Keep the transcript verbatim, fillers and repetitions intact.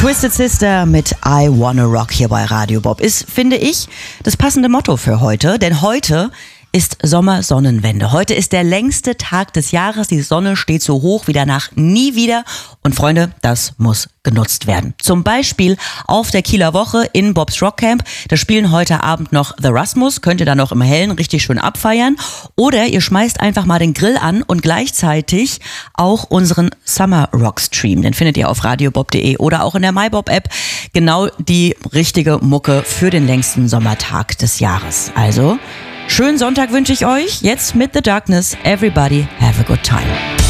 Twisted Sister mit I Wanna Rock hier bei Radio Bob ist, finde ich, das passende Motto für heute. Denn heute ist Sommersonnenwende. Heute ist der längste Tag des Jahres. Die Sonne steht so hoch wie danach nie wieder. Und Freunde, das muss genutzt werden. Zum Beispiel auf der Kieler Woche in Bobs Rock Camp. Da spielen heute Abend noch The Rasmus. Könnt ihr da noch im Hellen richtig schön abfeiern. Oder ihr schmeißt einfach mal den Grill an und gleichzeitig auch unseren Summer Rock Stream. Den findet ihr auf radiobob punkt de oder auch in der MyBob App. Genau die richtige Mucke für den längsten Sommertag des Jahres. Also schönen Sonntag wünsche ich euch. Jetzt mit The Darkness. Everybody have a good time.